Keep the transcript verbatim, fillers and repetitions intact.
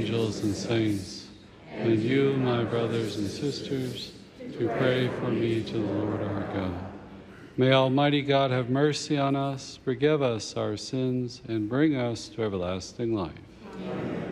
angels and saints, and you, my brothers and sisters, to pray for me to the Lord our God. May Almighty God have mercy on us, forgive us our sins, and bring us to everlasting life. Amen.